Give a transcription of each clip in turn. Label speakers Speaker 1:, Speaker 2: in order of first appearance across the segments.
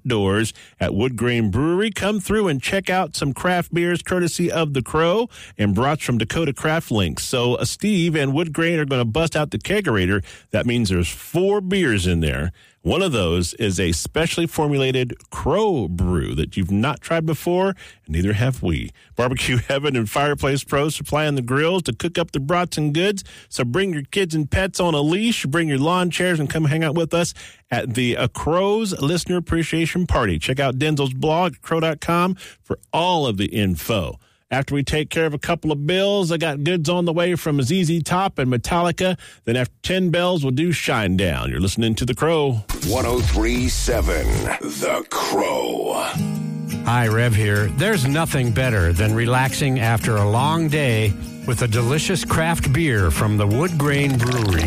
Speaker 1: outdoors at Wood Grain Brewery. Come through and check out some craft beers courtesy of The Crow and brats from Dakota Craft Links. So Steve and Wood Grain are going to bust out the kegerator. That means there's 4 beers in there. One of those is a specially formulated Crow brew that you've not tried before, and neither have we. Barbecue Heaven and Fireplace Pros supplying the grills to cook up the brats and goods. So bring your kids and pets on a leash, bring your lawn chairs, and come hang out with us at the Crow's Listener Appreciation Party. Check out Denzel's blog at crow.com for all of the info. After we take care of a couple of bills, I got goods on the way from ZZ Top and Metallica. Then after 10 bells, we'll do Shine Down. You're listening to The Crow.
Speaker 2: 103.7 The Crow.
Speaker 3: Hi, Rev here. There's nothing better than relaxing after a long day with a delicious craft beer from the Wood Grain Brewery.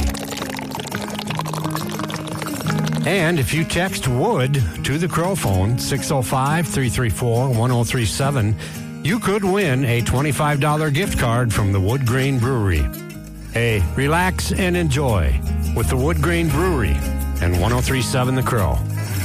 Speaker 3: And if you text WOOD to the Crow phone, 605-334-1037, you could win a $25 gift card from the Wood Grain Brewery. Hey, relax and enjoy with the Wood Grain Brewery and 103.7 The Crow.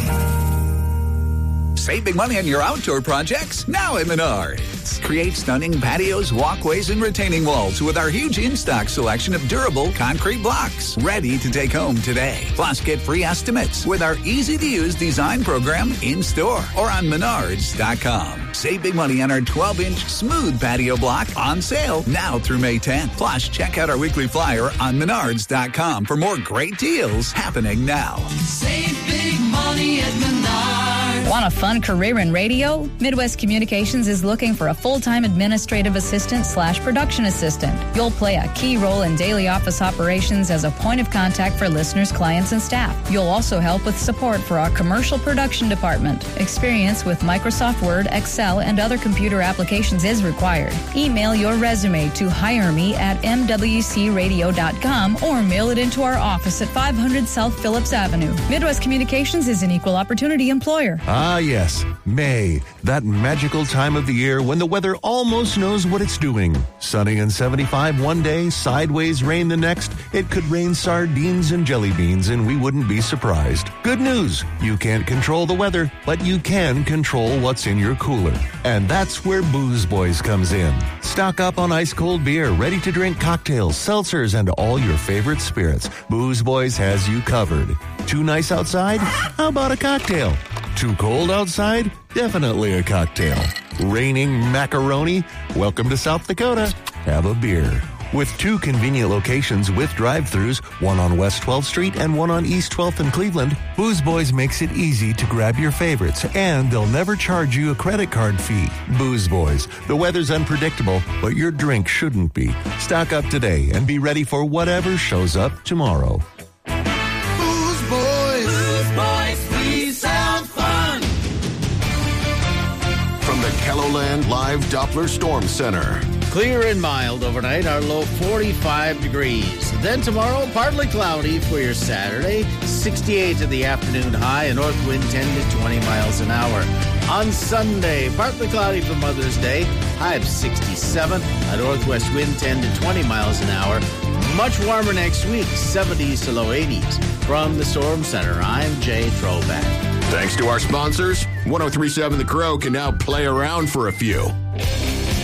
Speaker 4: Save big money on your outdoor projects now at Menards. Create stunning patios, walkways, and retaining walls with our huge in-stock selection of durable concrete blocks ready to take home today. Plus, get free estimates with our easy-to-use design program in-store or on Menards.com. Save big money on our 12-inch smooth patio block on sale now through May 10th. Plus, check out our weekly flyer on Menards.com for more great deals happening now.
Speaker 5: Save big money at Menards.
Speaker 6: Want a fun career in radio? Midwest Communications is looking for a full-time administrative assistant/production assistant. You'll play a key role in daily office operations as a point of contact for listeners, clients, and staff. You'll also help with support for our commercial production department. Experience with Microsoft Word, Excel, and other computer applications is required. Email your resume to hireme@mwcradio.com or mail it into our office at 500 South Phillips Avenue. Midwest Communications is an equal opportunity employer.
Speaker 7: Ah, yes, May, that magical time of the year when the weather almost knows what it's doing. Sunny and 75 one day, sideways rain the next. It could rain sardines and jelly beans, and we wouldn't be surprised. Good news, you can't control the weather, but you can control what's in your cooler. And that's where Booze Boys comes in. Stock up on ice-cold beer, ready-to-drink cocktails, seltzers, and all your favorite spirits. Booze Boys has you covered. Too nice outside? How about a cocktail? Too cold outside? Definitely a cocktail. Raining macaroni? Welcome to South Dakota. Have a beer. With 2 convenient locations with drive-thrus, one on West 12th Street and one on East 12th in Cleveland, Booze Boys makes it easy to grab your favorites, and they'll never charge you a credit card fee. Booze Boys. The weather's unpredictable, but your drink shouldn't be. Stock up today and be ready for whatever shows up tomorrow.
Speaker 5: Booze Boys, we sound fun.
Speaker 2: From the KELOLAND Live Doppler Storm Center.
Speaker 8: Clear and mild overnight, our low 45 degrees. Then tomorrow, partly cloudy for your Saturday, 68 in the afternoon high, a north wind 10 to 20 miles an hour. On Sunday, partly cloudy for Mother's Day, high of 67, a northwest wind 10 to 20 miles an hour. Much warmer next week, 70s to low 80s. From the Storm Center, I'm Jay Trovac.
Speaker 2: Thanks to our sponsors, 103.7 The Crow can now play around for a few.